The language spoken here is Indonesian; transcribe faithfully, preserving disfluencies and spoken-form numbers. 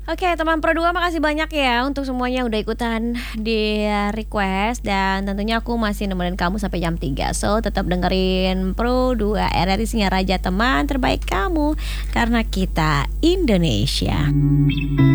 Oke, teman Pro dua makasih banyak ya untuk semuanya yang udah ikutan di request dan tentunya aku masih nemenin kamu sampai jam tiga. So, tetap dengerin Pro dua R R I Singaraja, teman terbaik kamu karena kita Indonesia.